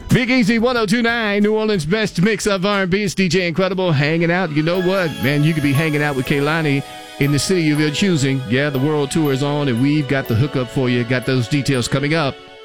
Big Easy 1029, New Orleans' best mix of R&B. It's DJ Incredible hanging out. You know what, man? You could be hanging out with Kehlani in the city of your choosing. Yeah, the world tour is on, and we've got the hookup for you. Got those details coming up